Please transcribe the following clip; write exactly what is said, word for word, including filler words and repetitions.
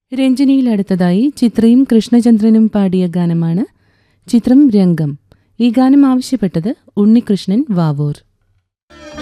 രഞ്ജനിയിൽ അടുത്തതായി ചിത്രയും കൃഷ്ണചന്ദ്രനും പാടിയ ഗാനമാണ് ചിത്രം രംഗം. ഈ ഗാനം ആവശ്യപ്പെട്ടത് ഉണ്ണികൃഷ്ണൻ വാവൂർ.